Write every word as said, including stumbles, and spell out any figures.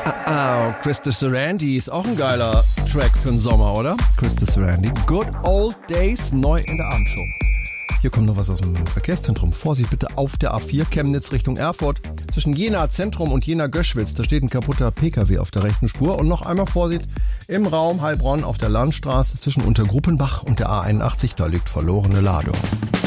Ah, Krista Sarandon ist auch ein geiler Track für den Sommer, oder? Krista Sarandon, Good Old Days, neu in der Abendshow. Hier kommt noch was aus dem Verkehrszentrum. Vorsicht bitte auf der A vier, Chemnitz Richtung Erfurt. Zwischen Jena Zentrum und Jena Göschwitz, da steht ein kaputter P K W auf der rechten Spur. Und noch einmal Vorsicht im Raum Heilbronn auf der Landstraße zwischen Untergruppenbach und der A einundachtzig, da liegt verlorene Ladung.